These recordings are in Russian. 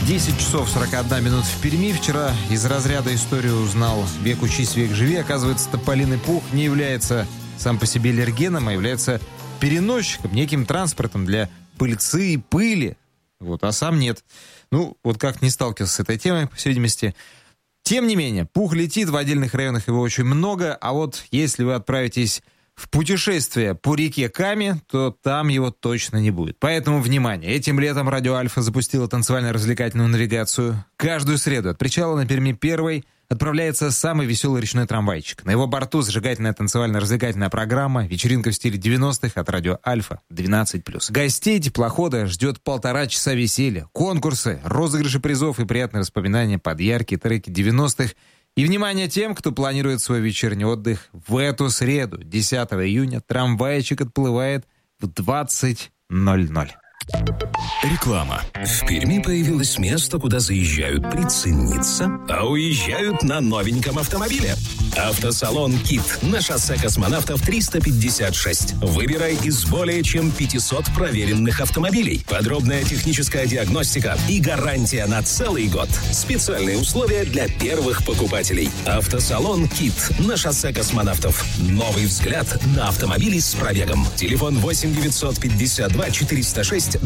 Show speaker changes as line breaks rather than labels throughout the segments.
10 часов 41 минут в Перми. Вчера из разряда историю узнал «Век учись, век живи». Оказывается, тополиный пух не является сам по себе аллергеном, а является переносчиком, неким транспортом для пыльцы и пыли. Вот, а сам нет. Ну, вот как не сталкивался с этой темой, по всей видимости. Тем не менее, пух летит, в отдельных районах его очень много, а вот если вы отправитесь в путешествие по реке Каме, то там его точно не будет. Поэтому, внимание, этим летом Радио Альфа запустила танцевально-развлекательную навигацию. Каждую среду от причала на Перми 1 отправляется самый веселый речной трамвайчик. На его борту зажигательная танцевально-развлекательная программа, вечеринка в стиле 90-х от Радио Альфа 12+. Гостей теплохода ждет 1,5 часа веселья, конкурсы, розыгрыши призов и приятные воспоминания под яркие треки 90-х. И внимание тем, кто планирует свой вечерний отдых в эту среду, 10 июня, трамвайчик отплывает в 20:00.
Реклама. В Перми появилось место, куда заезжают прицениться, а уезжают на новеньком автомобиле. Автосалон «Кит» на шоссе Космонавтов 356. Выбирай из более чем 500 проверенных автомобилей. Подробная техническая диагностика и гарантия на целый год. Специальные условия для первых покупателей. Автосалон «Кит» на шоссе Космонавтов. Новый взгляд на автомобили с пробегом. Телефон 8 952 406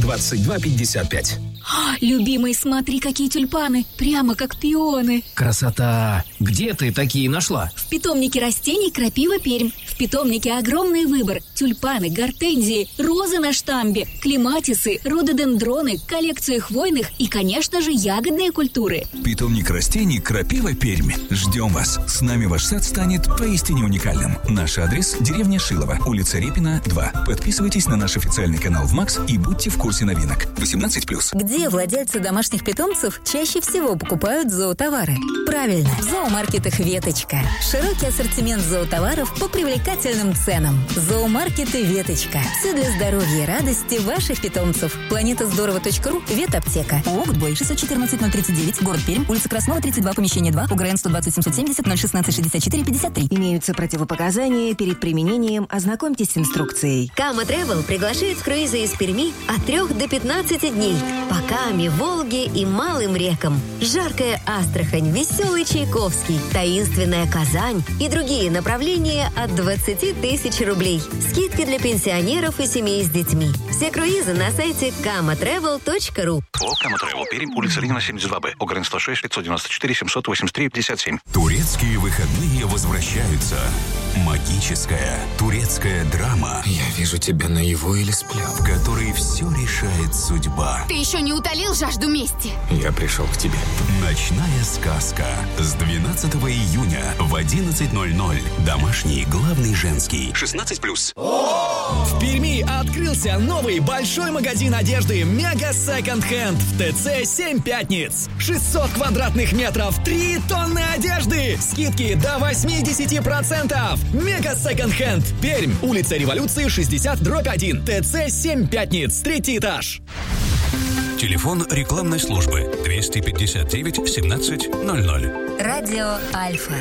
2255.
Любимый, смотри, какие тюльпаны. Прямо как пионы.
Красота! Где ты такие нашла?
В питомнике растений «Крапива Пермь». В питомнике огромный выбор. Тюльпаны, гортензии, розы на штамбе, клематисы, рододендроны, коллекции хвойных и, конечно же, ягодные культуры.
Питомник растений «Крапива Пермь». Ждем вас. С нами ваш сад станет поистине уникальным. Наш адрес – деревня Шилово, улица Репина, 2. Подписывайтесь на наш официальный канал в МАКС и будьте в курсе новинок. 18+.
Где владельцы домашних питомцев чаще всего покупают зоотовары? Правильно, в зоомаркетах «Веточка». Широкий ассортимент зоотоваров по привлекательным ценам. Зоомаркеты «Веточка». Все для здоровья и радости ваших питомцев. Планетаздорово.ру, ветаптека. ООО «Гудбой», 614-039, город Пермь, улица Краснова, 32, помещение 2, УГРН 120 770 016 64 53.
Имеются противопоказания перед применением. Ознакомьтесь с инструкцией.
Кама Travel приглашает в круизы из Перми от 3 до 15 дней. По Каме, Волге и малым рекам. Жаркая Астрахань, веселый Чайковский, таинственная Казань и другие направления от 20 тысяч рублей. Скидки для пенсионеров и семей с детьми. Все круизы на сайте kamatravel.ru.
ООО «Кама Travel Пермь», улица Ленина, 72Б, УГРН 106 594 783 57.
Турецкие выходные возвращаются. Магическая турецкая драма.
Я вижу тебя наяву или сплю.
В которой все решает судьба.
Ты еще не утолил жажду мести?
Я пришел к тебе.
Ночная сказка. С 12 июня в 11:00. Домашний, главный женский. 16+.
В Перми открылся новый большой магазин одежды «Мега Секонд Хенд» в ТЦ 7 пятниц. 600 квадратных метров, 3 тонны одежды. Скидки до 80%. «Мега Секонд Хенд», Пермь, улица Революции, 60/1, ТЦ 7 пятниц, 3-й этаж.
Телефон рекламной службы 259 17 00.
Радио Альфа.